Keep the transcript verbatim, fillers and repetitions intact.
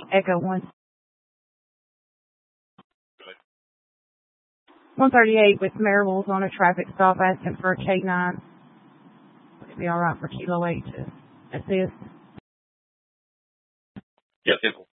Echo one. one thirty-eight with Maribel's on a traffic stop asking for a K nine. Would it be all right for Kilo eight to assist? Yes, it will.